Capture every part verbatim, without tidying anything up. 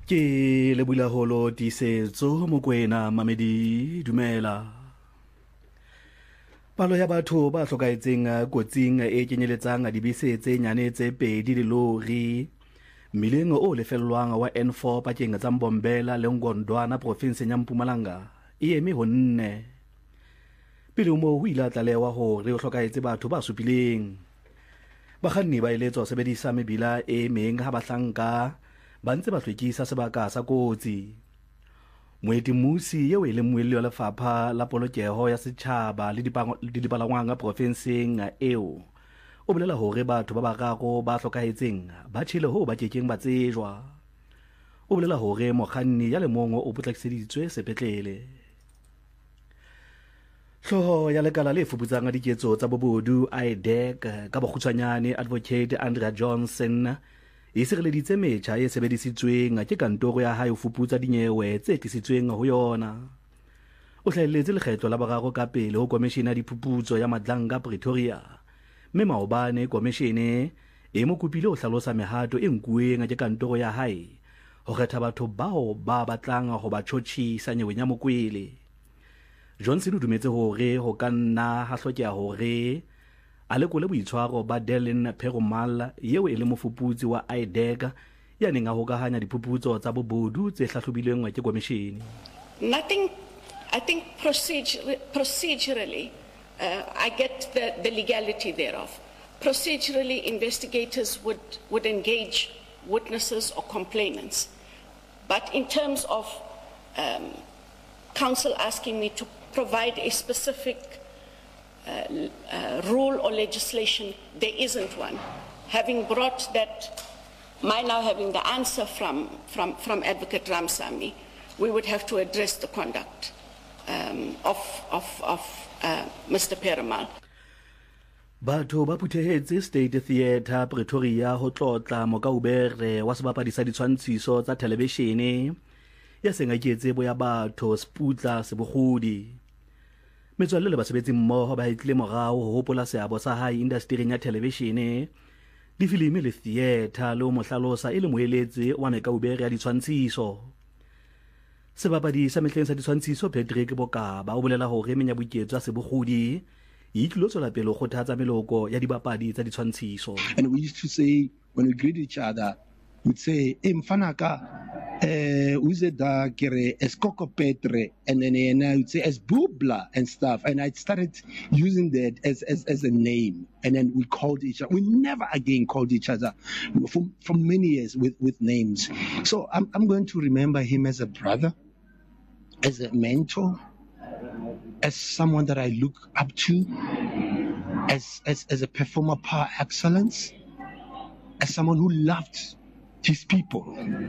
Ke lebula holo tisetso Mokoena Mamedi dumela. Palo ya batho ba hlokaetseng kotsing e kenyeletsang dibese tse nyane tse pedi le lori mmileng o lefellwang wa N four pakeng tsa Mbombela le Ngondwana provinseng ya Mpumalanga e eme ho nne. Pele mo ho ile tlalewa hore o hlokaetse batho ba supileng. Bakganni ba eletswa ho sebedisa mebila e meng ha ba hlanka ba ntse ba hlwekisa sebaka sa kotsi. Moeti Musi eo e leng moelli wa lefapha la polokeho ya setjhaba le dipalangwang provinseng eo o bolela hore batho ba bararo ba hlokahetseng ba tshile ho ba kekeng ba tsejwa. O bolela hore mokganni ya le mong o potlakiseditswe sepetlele. Hloho ya lekala le fuputsang diketso tsa bobodu I D E C ka bokgutshwanyane Advocate Andrea Johnson e sireleditse metjha e sebedisitsweng ke kantoro ya hae ho fuputsa dinyewe tse tlisitsweng ho yona. O hlahelletse lekgetlo la bararo ka pele ho komishene ya diphuputso ya Madlanga Pretoria, mme maobane komishene e mo kopile ho hlalosa mehato e nkuweng ke kantoro ya hae ho kgetha batho bao ba batlang ho ba tjhotjhisa nyeweng ya Mokwele. Johnson o dumetse hore ho ka nna ha hlokeha hore a lekole boitshwaro ba Dylan Perumal yeo e le mofuputsi wa I D E C ya neng a hokahanya diphuputso tsa bobodu tse hlahlobilweng ke komishene. Nothing, I think procedure, procedurally, uh, I get the, the legality thereof. Procedurally, investigators would, would engage witnesses or complainants. But in terms of um, counsel asking me to provide a specific uh, uh, rule or legislation, there isn't one. Having brought that, my now having the answer from, from, from Advocate Ramsamy, we would have to address the conduct um, of, of, of uh, Mister Perumal. Batho ba phuthehetse State Theatre Pretoria ho tlotla mokaubere wa sebapadi sa ditshwantshiso tsa televishene ya sengaketse bo ya batho Sputla Sebogodi. Metswalle le basebetsi mmoho ba hitlile morao ho hopola seabo sa hae industry-eng ya televishene, difilimi le theatre le o mohlalosa e le moeletsi wa mekaubere ya ditshwantshiso. Sebapadi sa mehleng sa ditshwantshiso Patrick Bokaba o bolela hore menyabuketso ya Sebogodi e tlilo tswela pele ho kgothatsa meloko ya dibapadi tsa ditshwantshiso. And we used to say when we greet each other, we'd say e mfanaka eh uzeda kere eskoko petre, and then and I would say as bubla and stuff, and I started using that as as as a name, and then we called each other. We never again called each other for for many years with with names. So I'm I'm going to remember him as a brother, as a mentor, as someone that I look up to, as as as a performer par excellence, as someone who loved his people.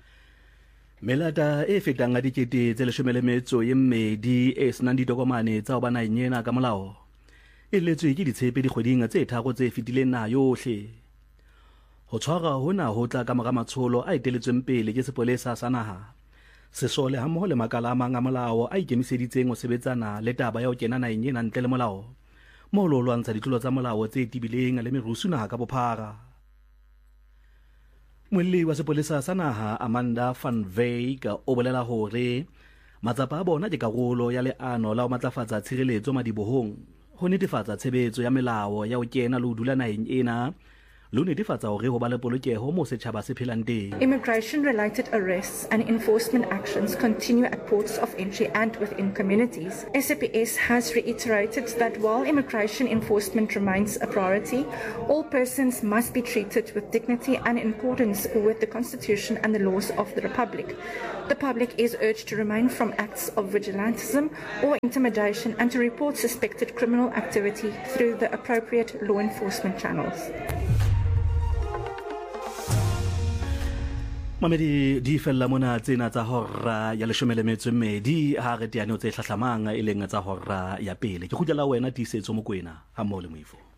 Melata e fetang a dikete tse leshome le metso e mmedi e senang ditokomane tsa ho bana nyena ka molao e letswe ke ditshepe dikgweding tse tharo tse fetileng na yohle. Ho tshwara hona ho tla ka mora matsholo a eteletsweng pele ke sepolesa sa naha. Sesole ha mmoho le makala a mang a molao a ikemiseditseng ho sebetsana le taba ya ho kena naheng ena ntle le molao, mo lo lwantsha ditlolo tsa molao tse tibileng le merusu naha ka bophara. Moelli wa sepolesa sa naha Amanda van Wyk o bolela hore matsapa a bona ke karolo ya leano la ho matlafatsa tshireletso madibohong ho netefatsa tshebetso ya melao ya ho kena le ho dula naheng ena le ho netefatsa hore ho ba le polokeho mo setjhaba se phelang teng. Immigration-related arrests and enforcement actions continue at ports of entry and within communities. S A P S has reiterated that while immigration enforcement remains a priority, all persons must be treated with dignity and in accordance with the Constitution and the laws of the Republic. The public is urged to refrain from acts of vigilantism or intimidation and to report suspected criminal activity through the appropriate law enforcement channels. Mamedi di fella mona tsena tsa hora ya leshome le metso e mmedi ha re teane o tse hlahlamang e leng tsa hora ya pele. Ke kgutlela wena tiisetso Mokoena ha mmoho le Moifo.